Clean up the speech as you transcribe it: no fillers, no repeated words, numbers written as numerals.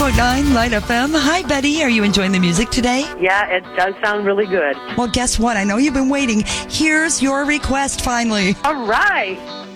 101.9 Light FM. Hi, Betty. Are you enjoying the music today? Yeah, it does sound really good. Well, guess what? I know you've been waiting. Here's your request, finally. All right.